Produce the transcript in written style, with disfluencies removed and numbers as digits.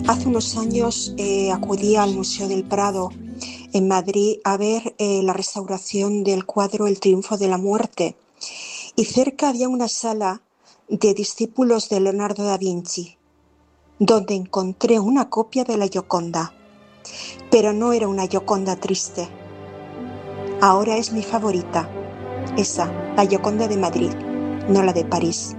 Hace unos años acudí al Museo del Prado en Madrid a ver la restauración del cuadro El triunfo de la muerte, y cerca había una sala de discípulos de Leonardo da Vinci, donde encontré una copia de la Gioconda, pero no era una Gioconda triste. Ahora es mi favorita, esa, la Gioconda de Madrid, no la de París.